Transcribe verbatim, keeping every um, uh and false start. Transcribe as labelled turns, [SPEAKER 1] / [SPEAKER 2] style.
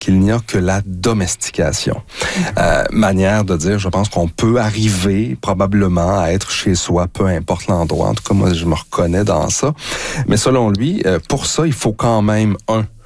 [SPEAKER 1] qu'il n'y a que la domestication. Euh, manière de dire, je pense qu'on peut arriver probablement à être chez soi, peu importe l'endroit. En tout cas, moi, je me reconnais dans ça. Mais selon lui, euh, pour ça, il faut quand même, un,